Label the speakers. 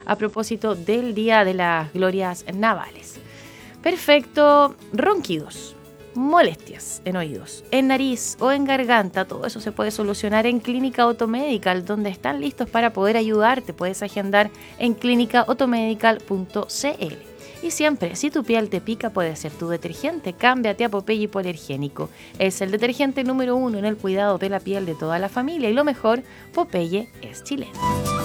Speaker 1: a propósito del Día de las Glorias Navales. Perfecto, ronquidos, molestias en oídos, en nariz o en garganta, todo eso se puede solucionar en Clínica Automedical, donde están listos para poder ayudarte. Puedes agendar en clinicaautomedical.cl. Y siempre, si tu piel te pica, puede ser tu detergente. Cámbiate a Popeye Hipoalergénico. Es el detergente número 1 en el cuidado de la piel de toda la familia. Y lo mejor, Popeye es chileno.